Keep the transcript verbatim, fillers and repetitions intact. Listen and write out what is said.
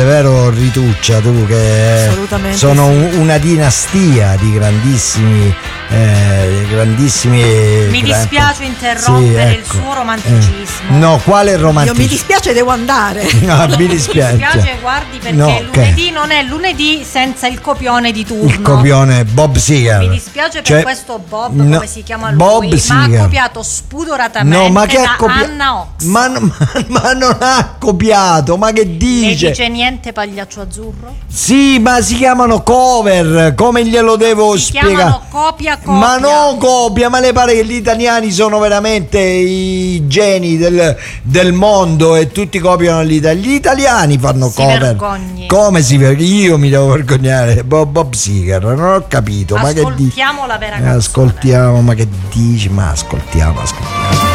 vero Rituccia, tu che sono sì. un, una dinastia di grandissimi eh, grandissimi mi gran... dispiace interrompere sì, ecco. il suo romanticismo. Eh. No, quale romanticismo? Io mi dispiace, devo andare. No, mi dispiace. Mi dispiace, guardi, perché no, okay. lunedì non è lunedì senza il copione di turno. Il copione Bob Seger. Mi dispiace cioè, per questo Bob, no, come si chiama lui, Bob ma Seger. ha copiato spudoratamente no, ma che da ha copi- Anna Ox. Ma, ma, ma non ha copiato, ma che dice? Ne dice niente, Pagliaccio Azzurro? Sì, ma si chiamano cover, come glielo devo si spiegare? Si chiamano copia copia. Ma no copia, ma le pare che gli italiani sono veramente i geni del, del mondo e tutti copiano gli italiani? Gli italiani fanno si cover. Vergogni. Come si vergogna? Io mi devo vergognare. Bob, Bob Seger, non ho capito. Ascoltiamo ma che dici? la vera canzone. Ascoltiamo, ma che dici? Ma ascoltiamo, ascoltiamo.